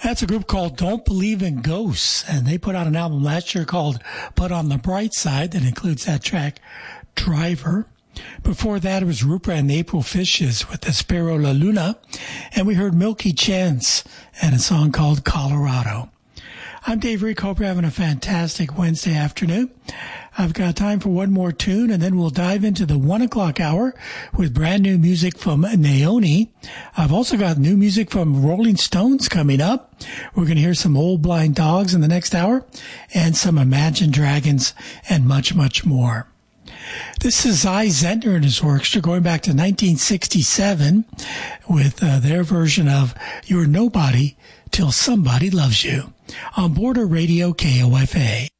That's a group called Don't Believe in Ghosts, and they put out an album last year called But on the Bright Side that includes that track, Driver. Before that, it was Rupert and the April Fishes with the Sparrow La Luna, and we heard Milky Chance and a song called Colorado. I'm Dave Rick. Hope you're having a fantastic Wednesday afternoon. I've got time for one more tune, and then we'll dive into the 1 o'clock hour with brand new music from Naoni. I've also got new music from Rolling Stones coming up. We're going to hear some Old Blind Dogs in the next hour, and some Imagine Dragons, and much, much more. This is Zy Zentner and his orchestra going back to 1967 with their version of You're Nobody Till Somebody Loves You on Border Radio KOFA.